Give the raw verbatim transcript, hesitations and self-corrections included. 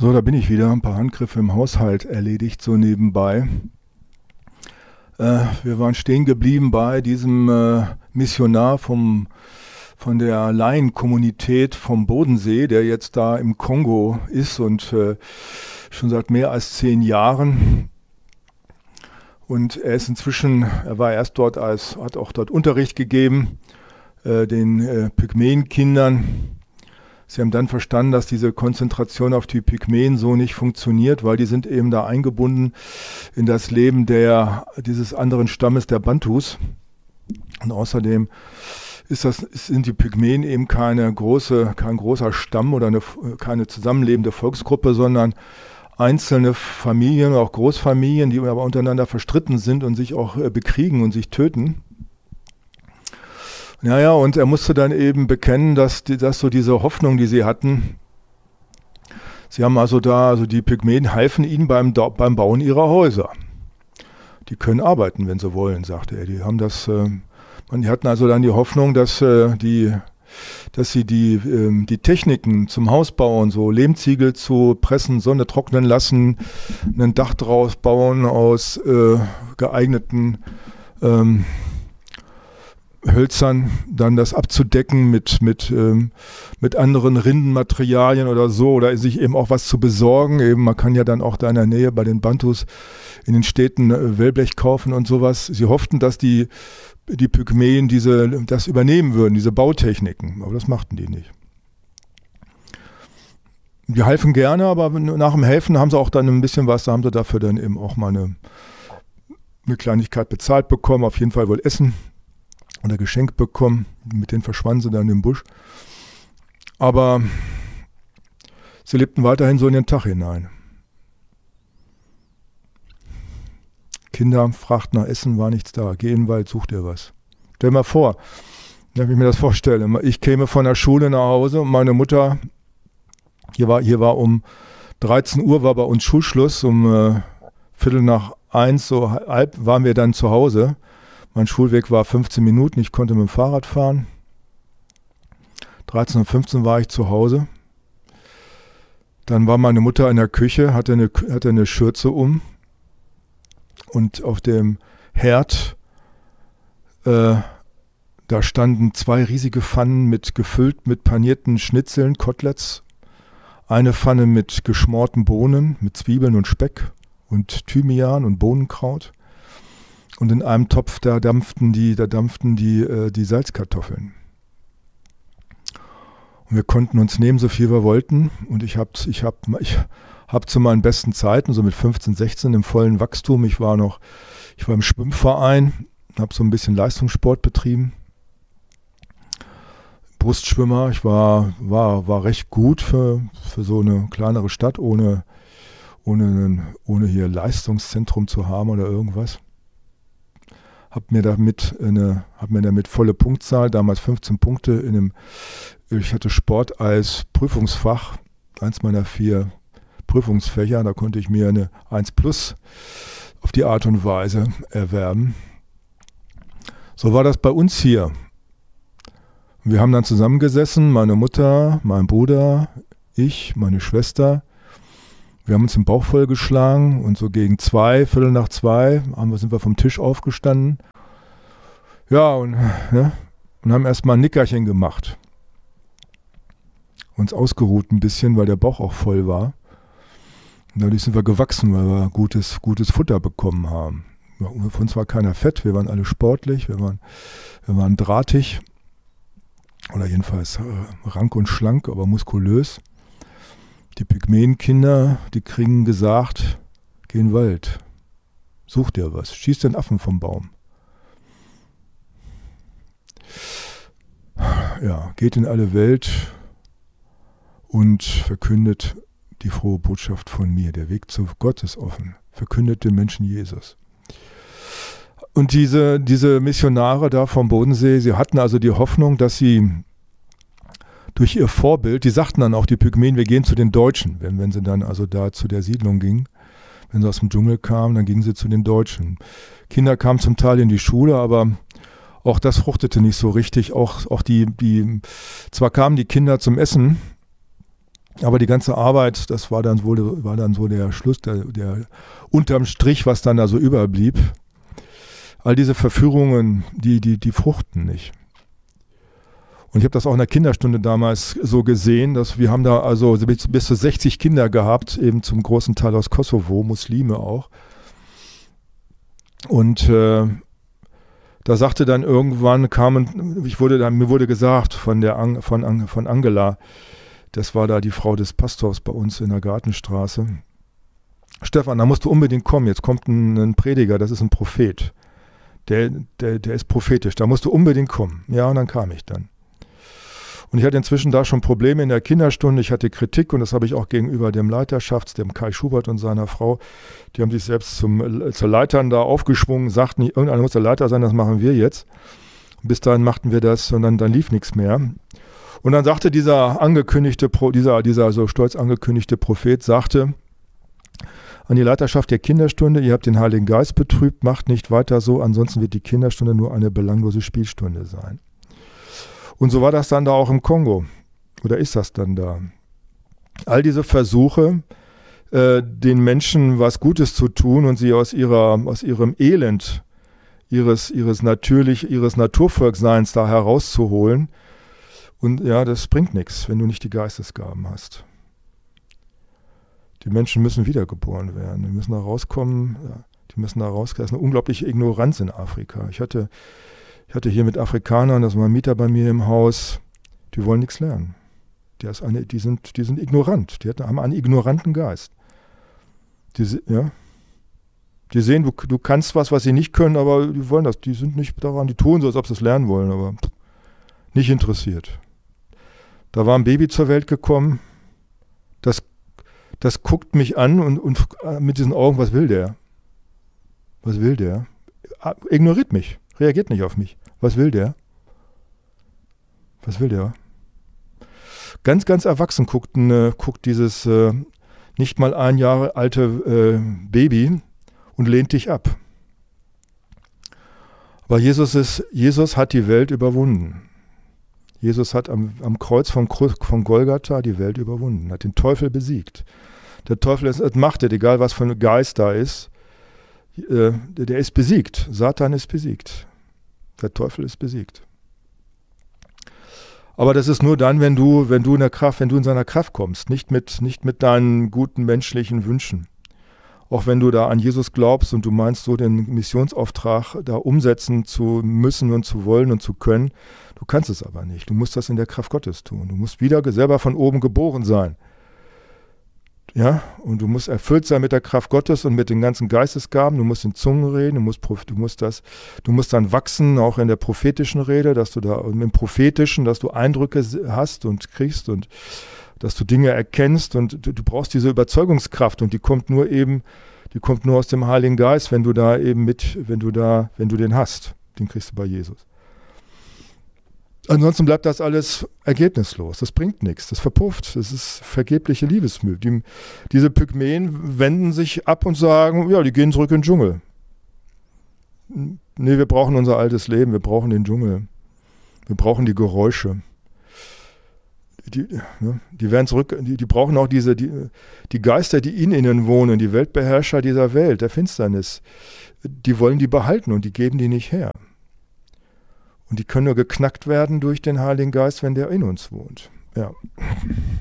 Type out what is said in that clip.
So, da bin ich wieder. Ein paar Handgriffe im Haushalt erledigt, so nebenbei. Äh, wir waren stehen geblieben bei diesem äh, Missionar vom, von der Laienkommunität vom Bodensee, der jetzt da im Kongo ist und äh, schon seit mehr als zehn Jahren. Und er ist inzwischen, er war erst dort als, hat auch dort Unterricht gegeben, äh, den äh, Pygmäenkindern. Sie haben dann verstanden, dass diese Konzentration auf die Pygmäen so nicht funktioniert, weil die sind eben da eingebunden in das Leben der, dieses anderen Stammes der Bantus. Und außerdem ist das, sind die Pygmäen eben keine große, kein großer Stamm oder eine, keine zusammenlebende Volksgruppe, sondern einzelne Familien, auch Großfamilien, die aber untereinander verstritten sind und sich auch bekriegen und sich töten. Naja, und er musste dann eben bekennen, dass, die, dass so diese Hoffnung, die sie hatten, sie haben also da, also die Pygmäen halfen ihnen beim, beim Bauen ihrer Häuser. Die können arbeiten, wenn sie wollen, sagte er. Die haben das, äh, die hatten also dann die Hoffnung, dass, äh, die, dass sie die, äh, die Techniken zum Hausbauen, so Lehmziegel zu pressen, Sonne trocknen lassen, ein Dach draus bauen aus äh, geeigneten ähm, Hölzern, dann das abzudecken mit, mit, ähm, mit anderen Rindenmaterialien oder so, oder sich eben auch was zu besorgen. Eben, man kann ja dann auch da in der Nähe bei den Bantus in den Städten äh, Wellblech kaufen und sowas. Sie hofften, dass die, die Pygmäen diese, das übernehmen würden, diese Bautechniken, aber das machten die nicht. Die halfen gerne, aber nach dem Helfen haben sie auch dann ein bisschen was, da haben sie dafür dann eben auch mal eine, eine Kleinigkeit bezahlt bekommen, auf jeden Fall wohl Essen oder geschenkt bekommen. Mit denen verschwanden sie dann im Busch. Aber sie lebten weiterhin so in den Tag hinein. Kinder fragten nach Essen, war nichts da. Geh in den Wald, such dir was. Stell dir mal vor, wenn ich mir das vorstelle. Ich käme von der Schule nach Hause und meine Mutter, hier war, hier war um dreizehn Uhr war bei uns Schulschluss, um äh, Viertel nach eins, so halb waren wir dann zu Hause. Mein Schulweg war fünfzehn Minuten, ich konnte mit dem Fahrrad fahren. dreizehn Uhr fünfzehn war ich zu Hause. Dann war meine Mutter in der Küche, hatte eine, hatte eine Schürze um. Und auf dem Herd, äh, da standen zwei riesige Pfannen mit gefüllt mit panierten Schnitzeln, Koteletts. Eine Pfanne mit geschmorten Bohnen, mit Zwiebeln und Speck und Thymian und Bohnenkraut. Und in einem Topf, da dampften die, da dampften die, äh, die Salzkartoffeln. Und wir konnten uns nehmen, so viel wir wollten. Und ich habe ich hab, ich hab zu meinen besten Zeiten, so mit fünfzehn, sechzehn, im vollen Wachstum, ich war noch, ich war im Schwimmverein, habe so ein bisschen Leistungssport betrieben. Brustschwimmer, ich war, war, war recht gut für, für so eine kleinere Stadt, ohne, ohne, ohne hier Leistungszentrum zu haben oder irgendwas. Hab mir damit eine, hab mir damit volle Punktzahl, damals fünfzehn Punkte in einem, ich hatte Sport als Prüfungsfach, eins meiner vier Prüfungsfächer, da konnte ich mir eine eins plus auf die Art und Weise erwerben. So war das bei uns hier. Wir haben dann zusammengesessen, meine Mutter, mein Bruder, ich, meine Schwester. Wir haben uns den Bauch vollgeschlagen und so gegen zwei, Viertel nach zwei, haben wir, sind wir vom Tisch aufgestanden. Ja, und, ne, und haben erstmal ein Nickerchen gemacht. Uns ausgeruht ein bisschen, weil der Bauch auch voll war. Und dadurch sind wir gewachsen, weil wir gutes, gutes Futter bekommen haben. Für uns war keiner fett, wir waren alle sportlich, wir waren, wir waren drahtig. Oder jedenfalls äh, rank und schlank, aber muskulös. Die Pygmäenkinder, die kriegen gesagt, geh in den Wald, such dir was, schieß den Affen vom Baum. Ja, geht in alle Welt und verkündet die frohe Botschaft von mir. Der Weg zu Gott ist offen. Verkündet den Menschen Jesus. Und diese, diese Missionare da vom Bodensee, sie hatten also die Hoffnung, dass sie durch ihr Vorbild, die sagten dann auch, die Pygmäen, wir gehen zu den Deutschen, wenn, wenn sie dann also da zu der Siedlung gingen. Wenn sie aus dem Dschungel kamen, dann gingen sie zu den Deutschen. Kinder kamen zum Teil in die Schule, aber auch das fruchtete nicht so richtig. Auch, auch die, die, zwar kamen die Kinder zum Essen, Aber die ganze Arbeit, das war dann wohl, war dann so der Schluss, der, der unterm Strich, was dann da so überblieb. All diese Verführungen, die, die, die fruchten nicht. Und ich habe das auch in der Kinderstunde damals so gesehen, dass wir haben da also bis, bis zu sechzig Kinder gehabt, eben zum großen Teil aus Kosovo, Muslime auch. Und äh, da sagte dann irgendwann, kamen, ich wurde dann, mir wurde gesagt von, der Ang, von, von Angela, das war da die Frau des Pastors bei uns in der Gartenstraße. Stefan, da musst du unbedingt kommen, jetzt kommt ein, ein Prediger, das ist ein Prophet. Der, der, der ist prophetisch, da musst du unbedingt kommen. Ja, und dann kam ich dann. Und ich hatte inzwischen da schon Probleme in der Kinderstunde. Ich hatte Kritik und das habe ich auch gegenüber dem Leiterschafts, dem Kai Schubert und seiner Frau. Die haben sich selbst zum, zur Leitern da aufgeschwungen, sagten, irgendeiner muss der Leiter sein, das machen wir jetzt. Und bis dahin machten wir das und dann, dann lief nichts mehr. Und dann sagte dieser angekündigte, dieser, dieser so stolz angekündigte Prophet, sagte an die Leiterschaft der Kinderstunde, ihr habt den Heiligen Geist betrübt, macht nicht weiter so, ansonsten wird die Kinderstunde nur eine belanglose Spielstunde sein. Und so war das dann da auch im Kongo. Oder ist das dann da? All diese Versuche, äh, den Menschen was Gutes zu tun und sie aus ihrer, aus ihrem Elend, ihres, ihres natürlich, ihres Naturvolkseins da herauszuholen. Und ja, das bringt nichts, wenn du nicht die Geistesgaben hast. Die Menschen müssen wiedergeboren werden. Die müssen da rauskommen. Ja, die müssen da rauskommen. Das ist eine unglaubliche Ignoranz in Afrika. Ich hatte Ich hatte hier mit Afrikanern, das war ein Mieter bei mir im Haus, die wollen nichts lernen. Die, ist eine, die, sind, die sind ignorant, die haben einen ignoranten Geist. Die, ja, die sehen, du, du kannst was, was sie nicht können, aber die wollen das, die sind nicht daran, die tun so, als ob sie es lernen wollen, aber nicht interessiert. Da war ein Baby zur Welt gekommen, das, das guckt mich an und, und mit diesen Augen, was will der? Was will der? Ignoriert mich. Reagiert nicht auf mich. Was will der? Was will der? Ganz, ganz erwachsen guckt, äh, guckt dieses äh, nicht mal ein Jahre alte äh, Baby und lehnt dich ab. Aber Jesus, ist, Jesus hat die Welt überwunden. Jesus hat am, am Kreuz von, von Golgatha die Welt überwunden, hat den Teufel besiegt. Der Teufel ist Macht, egal was für ein Geist da ist. Der ist besiegt. Satan ist besiegt. Der Teufel ist besiegt. Aber das ist nur dann, wenn du, wenn du in der Kraft, wenn du in seiner Kraft kommst, nicht mit, nicht mit deinen guten menschlichen Wünschen. Auch wenn du da an Jesus glaubst und du meinst, so den Missionsauftrag da umsetzen zu müssen und zu wollen und zu können, du kannst es aber nicht. Du musst das in der Kraft Gottes tun. Du musst wieder selber von oben geboren sein. Ja, und du musst erfüllt sein mit der Kraft Gottes und mit den ganzen Geistesgaben. Du musst in Zungen reden, du musst, du musst das, du musst dann wachsen, auch in der prophetischen Rede, dass du da im Prophetischen, dass du Eindrücke hast und kriegst und dass du Dinge erkennst und du, du brauchst diese Überzeugungskraft und die kommt nur eben, die kommt nur aus dem Heiligen Geist, wenn du da eben mit, wenn du da, wenn du den hast, den kriegst du bei Jesus. Ansonsten bleibt das alles ergebnislos. Das bringt nichts. Das verpufft. Das ist vergebliche Liebesmüh. Die, diese Pygmäen wenden sich ab und sagen, ja, die gehen zurück in den Dschungel. Nee, wir brauchen unser altes Leben. Wir brauchen den Dschungel. Wir brauchen die Geräusche. Die, ne, die werden zurück, die, die brauchen auch diese, die, die Geister, die in ihnen wohnen, die Weltbeherrscher dieser Welt, der Finsternis. Die wollen die behalten und die geben die nicht her. Und die können nur geknackt werden durch den Heiligen Geist, wenn der in uns wohnt. Ja.